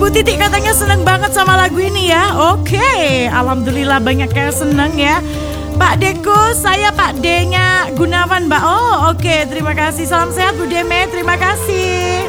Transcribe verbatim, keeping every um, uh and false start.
Bu Titik katanya seneng banget sama lagu ini ya. Oke, alhamdulillah banyak yang seneng ya. Pak Deko, saya Pak D-nya Gunawan Mbak. Oh oke, terima kasih. Salam sehat Bu Deme, terima kasih.